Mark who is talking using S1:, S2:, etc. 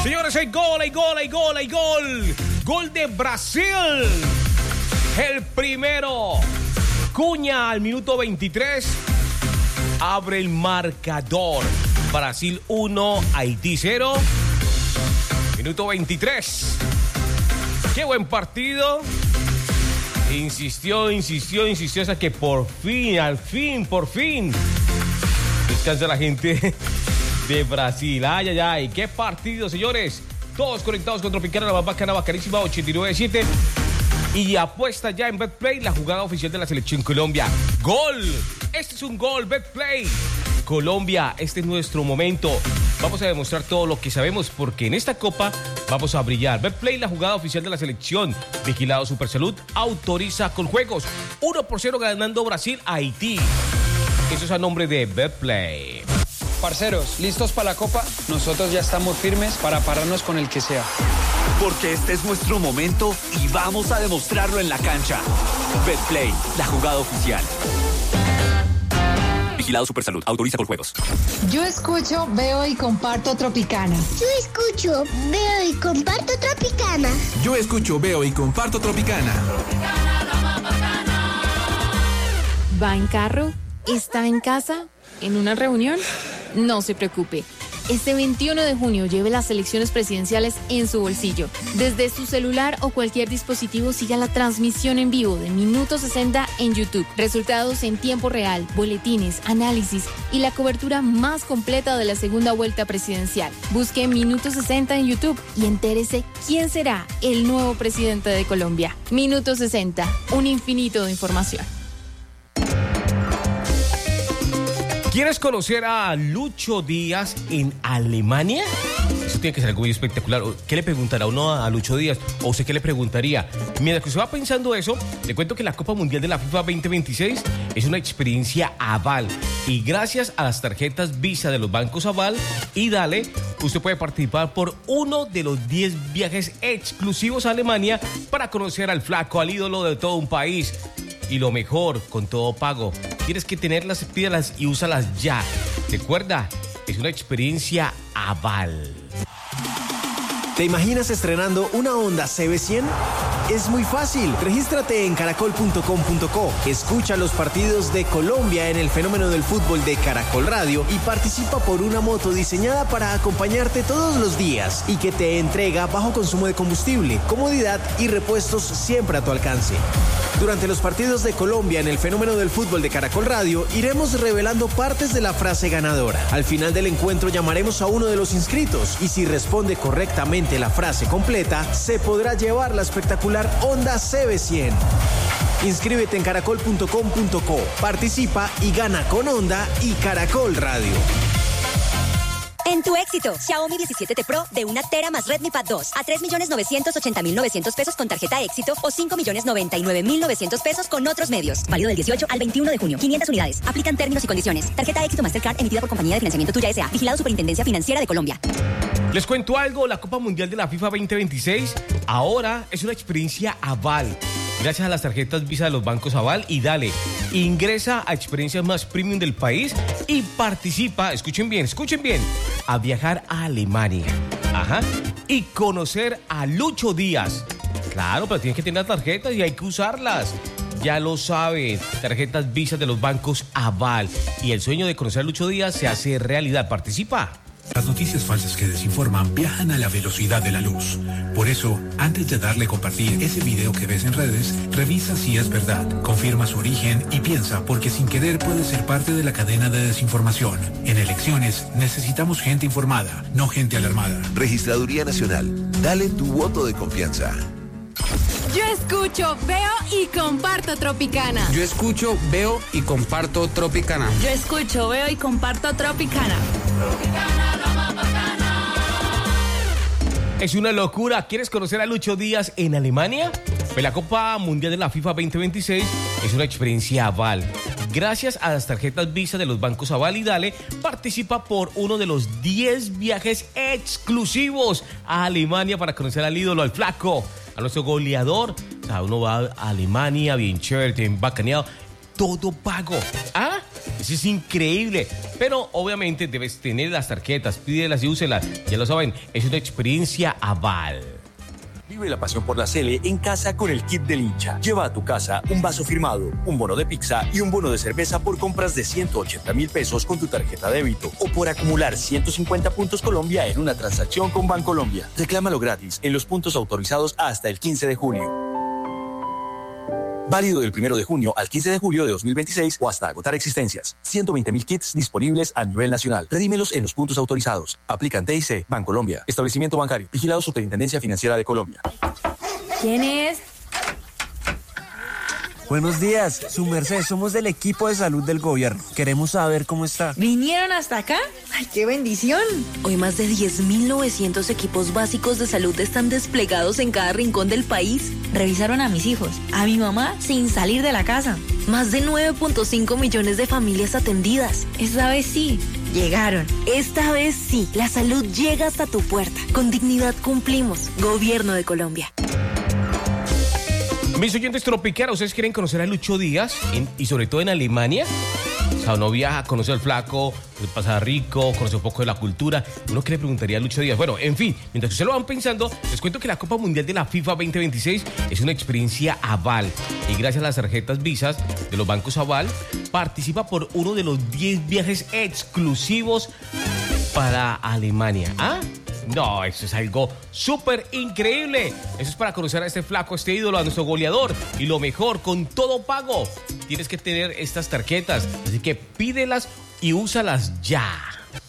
S1: Señores, hay gol. Gol de Brasil. El primero. Cunha al minuto 23. Abre el marcador. Brasil 1, Haití 0. Minuto 23. Qué buen partido. Insistió hasta que por fin descansa la gente de Brasil. Ay, qué partido, señores. Todos conectados con Tropicana, la más bacana, bacanísima, 89.7. Y apuesta ya en Betplay, la jugada oficial de la selección Colombia. ¡Gol! Este es un gol, Betplay. Colombia, este es nuestro momento. Vamos a demostrar todo lo que sabemos porque en esta copa vamos a brillar. Betplay, la jugada oficial de la selección. Vigilado Supersalud, autoriza con juegos. 1-0 ganando Brasil a Haití. Eso es a nombre de Betplay.
S2: Parceros, ¿listos para la copa? Nosotros ya estamos firmes para pararnos con el que sea.
S3: Porque este es nuestro momento y vamos a demostrarlo en la cancha. Betplay, la jugada oficial. Vigilado Supersalud, autoriza con juegos.
S4: Yo escucho, veo y comparto Tropicana.
S5: Yo escucho, veo y comparto Tropicana.
S6: Yo escucho, veo y comparto Tropicana.
S7: ¿Va en carro? ¿Está en casa? ¿En una reunión? No se preocupe. Este 21 de junio lleve las elecciones presidenciales en su bolsillo. Desde su celular o cualquier dispositivo siga la transmisión en vivo de Minuto 60 en YouTube. Resultados en tiempo real, boletines, análisis y la cobertura más completa de la segunda vuelta presidencial. Busque Minuto 60 en YouTube y entérese quién será el nuevo presidente de Colombia. Minuto 60, un infinito de información.
S1: ¿Quieres conocer a Lucho Díaz en Alemania? Eso tiene que ser algo muy espectacular. ¿Qué le preguntará uno a Lucho Díaz? ¿O usted qué le preguntaría? Mientras que usted va pensando eso, le cuento que la Copa Mundial de la FIFA 2026 es una experiencia Aval. Y gracias a las tarjetas Visa de los bancos Aval y Dale, usted puede participar por uno de los 10 viajes exclusivos a Alemania para conocer al flaco, al ídolo de todo un país. Y lo mejor, con todo pago. Tienes que tenerlas, pídalas y úsalas ya. Recuerda, es una experiencia Aval.
S8: ¿Te imaginas estrenando una Honda CB100? Es muy fácil. Regístrate en caracol.com.co. Escucha los partidos de Colombia en el fenómeno del fútbol de Caracol Radio y participa por una moto diseñada para acompañarte todos los días y que te entrega bajo consumo de combustible, comodidad y repuestos siempre a tu alcance. Durante los partidos de Colombia en el fenómeno del fútbol de Caracol Radio, iremos revelando partes de la frase ganadora. Al final del encuentro llamaremos a uno de los inscritos y si responde correctamente la frase completa, se podrá llevar la espectacular Honda CB100. Inscríbete en caracol.com.co, participa y gana con Honda y Caracol Radio.
S9: En tu éxito, Xiaomi 17T Pro de 1 tera más Redmi Pad 2 a 3.980.900 pesos con tarjeta éxito o 5.099.900 pesos con otros medios. Válido del 18 al 21 de junio. 500 unidades. Aplican términos y condiciones. Tarjeta éxito Mastercard emitida por Compañía de Financiamiento Tuya S.A. Vigilado Superintendencia Financiera de Colombia.
S1: Les cuento algo, la Copa Mundial de la FIFA 2026 ahora es una experiencia Aval. Gracias a las tarjetas Visa de los bancos Aval y Dale. Ingresa a experiencias más premium del país y participa, escuchen bien, a viajar a Alemania. Y conocer a Lucho Díaz. Claro, pero tienes que tener las tarjetas y hay que usarlas. Ya lo saben, tarjetas Visa de los bancos Aval. Y el sueño de conocer a Lucho Díaz se hace realidad. Participa.
S10: Las noticias falsas que desinforman viajan a la velocidad de la luz. Por eso, antes de darle a compartir ese video que ves en redes, revisa si es verdad, confirma su origen y piensa, porque sin querer puede ser parte de la cadena de desinformación. En elecciones necesitamos gente informada, no gente alarmada.
S11: Registraduría Nacional. Dale tu voto de confianza.
S7: Yo escucho, veo y comparto Tropicana.
S2: Yo escucho, veo y comparto Tropicana.
S7: Yo escucho, veo y comparto Tropicana.
S1: Tropicana, la más bacana. Es una locura. ¿Quieres conocer a Lucho Díaz en Alemania? Pues la Copa Mundial de la FIFA 2026 es una experiencia Aval. Gracias a las tarjetas Visa de los bancos Aval y Dale, participa por uno de los 10 viajes exclusivos a Alemania para conocer al ídolo, al flaco, a nuestro goleador. O sea, uno va a Alemania, bien chévere, bien bacaneado, todo pago. Eso es increíble. Pero obviamente debes tener las tarjetas, pídelas y úselas. Ya lo saben, es una experiencia Aval.
S12: Vive la pasión por la Sele en casa con el kit del hincha. Lleva a tu casa un vaso firmado, un bono de pizza y un bono de cerveza por compras de 180,000 pesos con tu tarjeta débito o por acumular 150 puntos Colombia en una transacción con Bancolombia. Reclámalo gratis en los puntos autorizados hasta el 15 de junio. Válido del 1 de junio al 15 de julio de 2026 o hasta agotar existencias. 120,000 kits disponibles a nivel nacional. Redímelos en los puntos autorizados. Aplican TIC, Bancolombia. Establecimiento bancario. Vigilado Superintendencia Financiera de Colombia.
S13: ¿Quién es?
S14: Buenos días, su merced, somos del equipo de salud del gobierno. Queremos saber cómo está.
S13: ¿Vinieron hasta acá? ¡Ay, qué bendición!
S15: Hoy más de 10.900 equipos básicos de salud están desplegados en cada rincón del país.
S13: Revisaron a mis hijos, a mi mamá, sin salir de la casa.
S15: Más de 9.5 millones de familias atendidas.
S13: Esta vez sí, llegaron.
S15: Esta vez sí, la salud llega hasta tu puerta. Con dignidad cumplimos. Gobierno de Colombia.
S1: Mis oyentes tropiqueros, ¿ustedes quieren conocer a Lucho Díaz? Y sobre todo en Alemania. O sea, uno viaja, conoce al flaco, pasa rico, conoce un poco de la cultura. Uno que le preguntaría a Lucho Díaz. Bueno, en fin, mientras ustedes lo van pensando, les cuento que la Copa Mundial de la FIFA 2026 es una experiencia Aval. Y gracias a las tarjetas Visas de los bancos Aval, participa por uno de los 10 viajes exclusivos para Alemania. ¿Ah? No, eso es algo súper increíble. Eso es para conocer a este flaco, a este ídolo, a nuestro goleador. Y lo mejor, con todo pago. Tienes que tener estas tarjetas. Así que pídelas y úsalas ya.